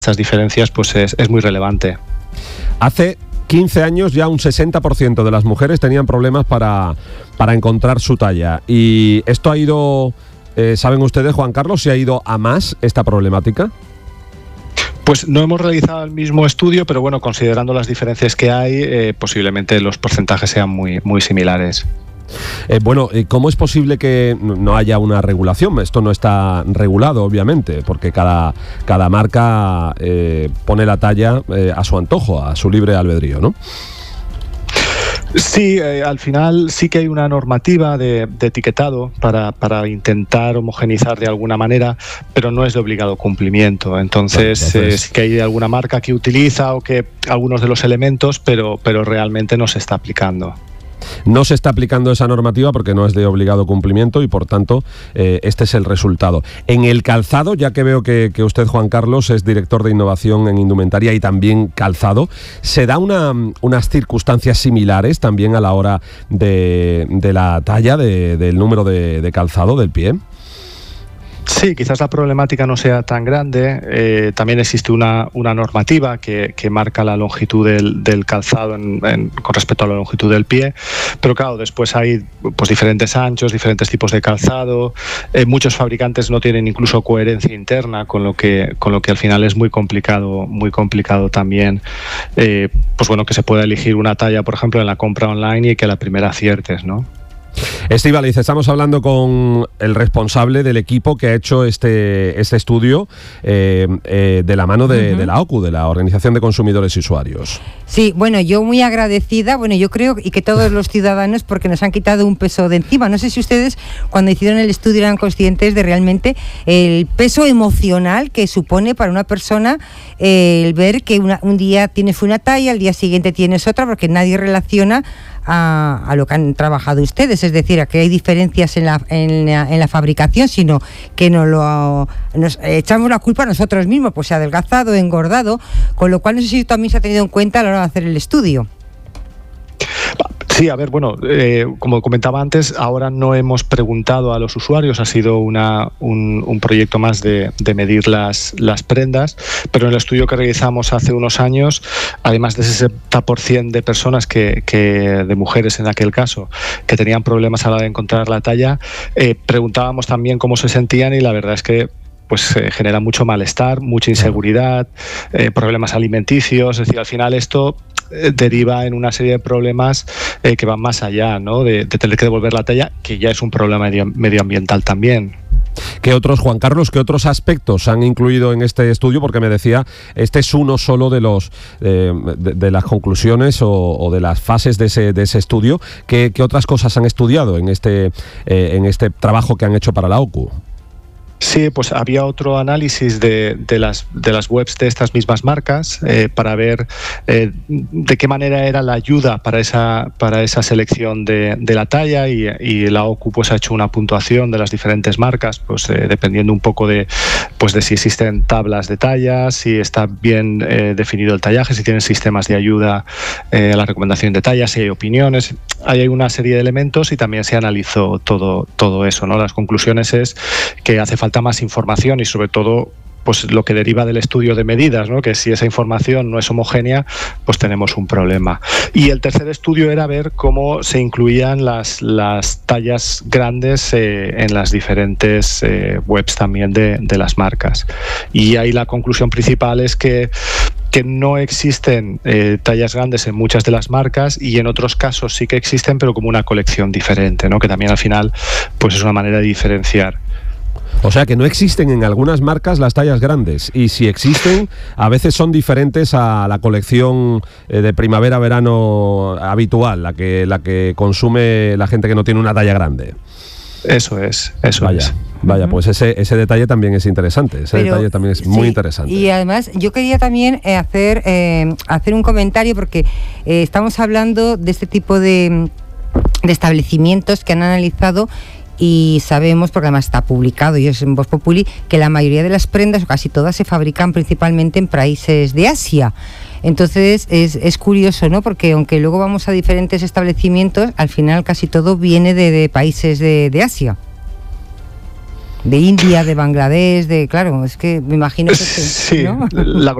estas diferencias pues es muy relevante. Hace 15 años ya un 60% de las mujeres tenían problemas para encontrar su talla. Y esto ha ido, ¿saben ustedes, Juan Carlos, si ha ido a más esta problemática? Pues no hemos realizado el mismo estudio, pero bueno, considerando las diferencias que hay, posiblemente los porcentajes sean muy, muy similares. Bueno, ¿cómo es posible que no haya una regulación? Esto no está regulado, obviamente, porque cada marca pone la talla a su antojo, a su libre albedrío, ¿no? Sí, al final sí que hay una normativa de etiquetado para intentar homogeneizar de alguna manera, pero no es de obligado cumplimiento. Entonces sí que hay alguna marca que utiliza o que algunos de los elementos, pero realmente no se está aplicando. No se está aplicando esa normativa porque no es de obligado cumplimiento y por tanto este es el resultado. En el calzado, ya que veo que usted, Juan Carlos, es director de innovación en indumentaria y también calzado, ¿se da unas circunstancias similares también a la hora de la talla, del número de calzado del pie? Sí, quizás la problemática no sea tan grande. También existe una normativa que marca la longitud del calzado con respecto a la longitud del pie, pero claro, después hay pues diferentes anchos, diferentes tipos de calzado. Muchos fabricantes no tienen incluso coherencia interna, con lo que al final es muy complicado también, pues bueno, que se pueda elegir una talla, por ejemplo, en la compra online y que a la primera aciertes, ¿no? Estíbaliz, estamos hablando con el responsable del equipo que ha hecho este estudio de la mano de la OCU, de la Organización de Consumidores y Usuarios. Sí, bueno, yo muy agradecida, yo creo, y que todos los ciudadanos, porque nos han quitado un peso de encima. No sé si ustedes, cuando hicieron el estudio, eran conscientes de realmente el peso emocional que supone para una persona el ver que un día tienes una talla, al día siguiente tienes otra, porque nadie relaciona a lo que han trabajado ustedes, es decir, a que hay diferencias en la fabricación, sino que nos echamos la culpa a nosotros mismos, pues se ha adelgazado, engordado, con lo cual no sé si también se ha tenido en cuenta a la hora de hacer el estudio. Sí, a ver, bueno, como comentaba antes, ahora no hemos preguntado a los usuarios, ha sido un proyecto más de medir las prendas, pero en el estudio que realizamos hace unos años, además de ese 60% de personas de mujeres en aquel caso, que tenían problemas a la hora de encontrar la talla, preguntábamos también cómo se sentían y la verdad es que pues genera mucho malestar, mucha inseguridad, problemas alimenticios, es decir, al final esto deriva en una serie de problemas que van más allá, ¿no? de tener que devolver la talla, que ya es un problema medioambiental también. Juan Carlos, ¿qué otros aspectos han incluido en este estudio? Porque me decía, este es uno solo de las conclusiones o de las fases de ese estudio. ¿Qué otras cosas han estudiado en este trabajo que han hecho para la OCU? Sí, pues había otro análisis de las webs de estas mismas marcas para ver de qué manera era la ayuda para esa selección de la talla y la OCU pues ha hecho una puntuación de las diferentes marcas, pues dependiendo un poco de si existen tablas de tallas, si está bien definido el tallaje, si tienen sistemas de ayuda a la recomendación de tallas, si hay opiniones. Hay una serie de elementos y también se analizó todo eso, ¿no? Las conclusiones es que hace falta más información y sobre todo pues lo que deriva del estudio de medidas, ¿no? Que si esa información no es homogénea, pues tenemos un problema. Y el tercer estudio era ver cómo se incluían las tallas grandes en las diferentes webs también de las marcas. Y ahí la conclusión principal es que no existen tallas grandes en muchas de las marcas y en otros casos sí que existen, pero como una colección diferente, ¿no? Que también al final pues es una manera de diferenciar. O sea que no existen en algunas marcas las tallas grandes y si existen a veces son diferentes a la colección de primavera-verano habitual, la que consume la gente que no tiene una talla grande. Eso es. Vaya, pues ese detalle también es interesante, detalle también es muy interesante. Y además yo quería también hacer un comentario porque estamos hablando de este tipo de establecimientos que han analizado. Y sabemos, porque además está publicado y es en Voz Populi, que la mayoría de las prendas, o casi todas, se fabrican principalmente en países de Asia. Entonces es curioso, ¿no? Porque aunque luego vamos a diferentes establecimientos, al final casi todo viene de países de Asia. de India, de Bangladesh, claro, es que me imagino que sí, ¿no? la